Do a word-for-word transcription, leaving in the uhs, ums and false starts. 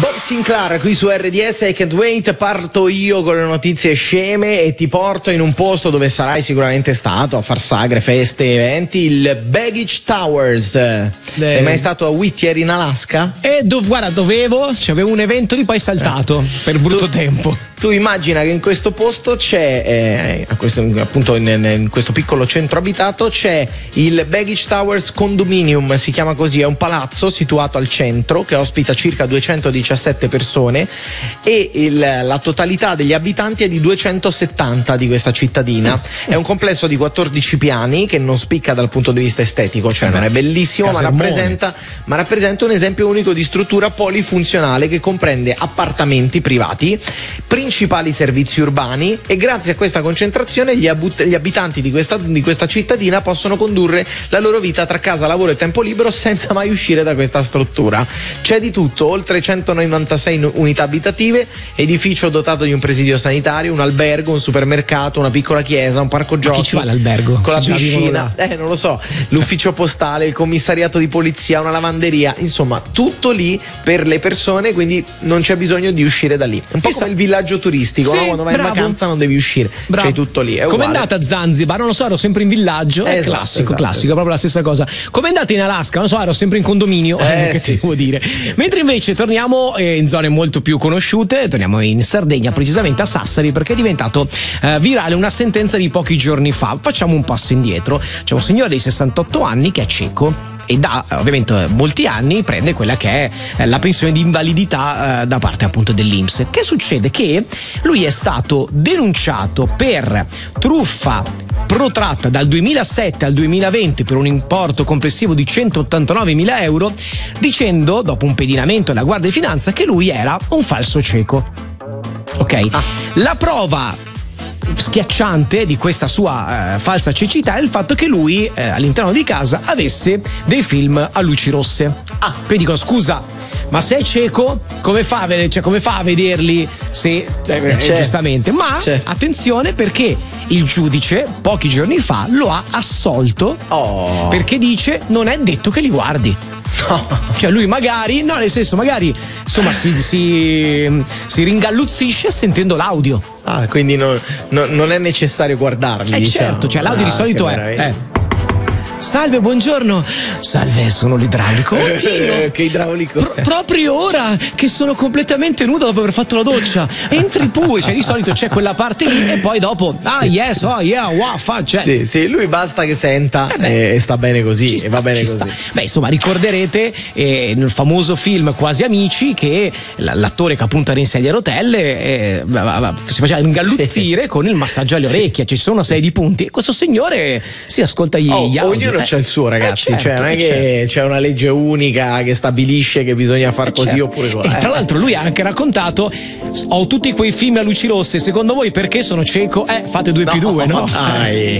Bob Sinclair qui su R D S. I Can't Wait. Parto io con le notizie sceme e ti porto in un posto dove sarai sicuramente stato a far sagre, feste, eventi, il Baggage Towers. Eh. Sei mai stato a Whittier in Alaska? E dov- guarda, dovevo, c'avevo un evento lì, poi saltato eh. per brutto tu, tempo. Tu immagina che in questo posto c'è, eh, a questo, appunto in, in questo piccolo centro abitato, c'è il Baggage Towers Condominium, si chiama così, è un palazzo situato al centro che ospita circa duecentodiciassette persone e il, la totalità degli abitanti è di duecentosettanta di questa cittadina. È un complesso di quattordici piani che non spicca dal punto di vista estetico, cioè non è bellissimo, ma rappresenta, ma rappresenta un esempio unico di struttura polifunzionale che comprende appartamenti privati, principali servizi urbani, e grazie a questa concentrazione gli, abut- gli abitanti di questa, di questa cittadina possono condurre la loro vita tra casa, lavoro e tempo libero senza mai uscire da questa struttura. C'è di tutto, oltre centonovantasei unità abitative, edificio dotato di un presidio sanitario, un albergo, un supermercato, una piccola chiesa, un parco giochi. Ma chi ci va all'albergo? Con si la piscina, eh non lo so, l'ufficio postale, il commissariato di polizia, una lavanderia, insomma tutto lì per le persone, quindi non c'è bisogno di uscire da lì. Un po' come il villaggio turistico, sì, no? Quando vai bravo. in vacanza non devi uscire, bravo. C'è tutto lì. Come è andata a Zanzibar? Non lo so, ero sempre in villaggio, è esatto, classico, esatto. classico, proprio la stessa cosa. Come è andata in Alaska? Non so, ero sempre in condominio, eh, che sì, ti devo sì, dire. Sì, sì, Mentre invece torniamo eh, in zone molto più conosciute, torniamo in Sardegna, precisamente a Sassari, perché è diventato eh, virale una sentenza di pochi giorni fa. Facciamo un passo indietro. C'è un signore di sessantotto anni che è cieco e da ovviamente molti anni prende quella che è la pensione di invalidità eh, da parte appunto dell'I N P S. Che succede? Che lui è stato denunciato per truffa protratta dal duemilasette al duemilaventi per un importo complessivo di centottantanovemila euro, dicendo, dopo un pedinamento della Guardia di Finanza, che lui era un falso cieco. Ok? Ah. La prova schiacciante di questa sua eh, falsa cecità è il fatto che lui eh, all'interno di casa avesse dei film a luci rosse. Ah, quindi dico, scusa, ma se è cieco come fa a, vedere, cioè, come fa a vederli se eh, giustamente? Ma c'è. Attenzione, perché il giudice pochi giorni fa lo ha assolto oh. perché dice non è detto che li guardi. No. Cioè lui magari, no nel senso magari insomma si, si, si ringalluzzisce sentendo l'audio. Ah, quindi no, no, non è necessario guardarli. Eh diciamo. certo, cioè l'audio ah, di solito è eh. Salve, buongiorno. Salve, sono l'idraulico. Oddio, che idraulico? Pro- proprio ora che sono completamente nuda dopo aver fatto la doccia. Entri pure, cioè di solito c'è quella parte lì e poi dopo ah sì, yes, oh yeah, wow, fa, cioè. Sì, sì, lui basta che senta eh beh, e sta bene così e sta, va bene così. Sta. Beh, insomma, ricorderete eh, nel famoso film Quasi Amici che l'attore che appunto era in sedia a rotelle eh, si faceva ingalluzzire sì. con il massaggio alle sì. orecchie, ci sono una serie di punti e questo signore si ascolta gli, oh, gli audio. Ognuno eh. c'ha il suo, ragazzi, eh certo, cioè non è eh che certo. c'è una legge unica che stabilisce che bisogna far eh così certo. oppure così. E tra l'altro lui ha anche raccontato: ho tutti quei film a luci rosse, secondo voi perché sono cieco? Eh, fate due no, più due, no? Dai.